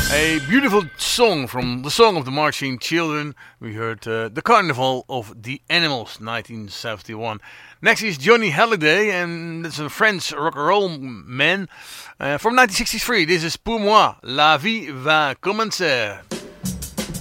A beautiful song from the Song of the Marching Children. We heard The Carnival of the Animals, 1971. Next is Johnny Hallyday, and it's a French rock and roll man from 1963. This is Pour moi, la vie va commencer.